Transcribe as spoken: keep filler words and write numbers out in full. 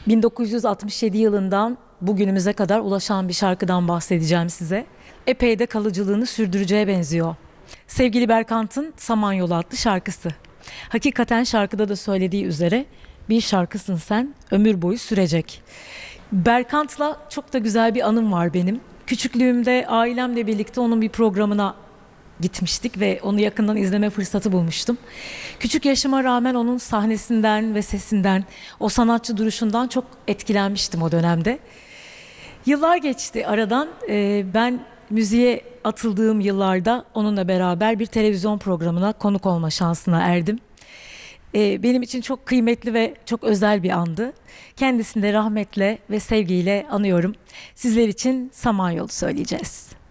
bin dokuz yüz altmış yedi yılından bugünümüze kadar ulaşan bir şarkıdan bahsedeceğim size. Epey de kalıcılığını sürdüreceğe benziyor. Sevgili Berkant'ın Samanyolu adlı şarkısı. Hakikaten şarkıda da söylediği üzere bir şarkısın sen, ömür boyu sürecek. Berkant'la çok da güzel bir anım var benim. Küçüklüğümde ailemle birlikte onun bir programına gitmiştik ve onu yakından izleme fırsatı bulmuştum. Küçük yaşıma rağmen onun sahnesinden ve sesinden, o sanatçı duruşundan çok etkilenmiştim o dönemde. Yıllar geçti aradan. Ee, ben müziğe atıldığım yıllarda onunla beraber bir televizyon programına konuk olma şansına erdim. Ee, benim için çok kıymetli ve çok özel bir andı. Kendisini de rahmetle ve sevgiyle anıyorum. Sizler için Samanyolu söyleyeceğiz.